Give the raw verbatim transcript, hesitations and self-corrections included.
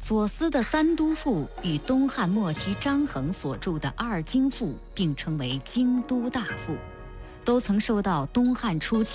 左思的《三都赋》与东汉末期张衡所著的《二京赋》并称为京都大赋，都曾受到东汉初期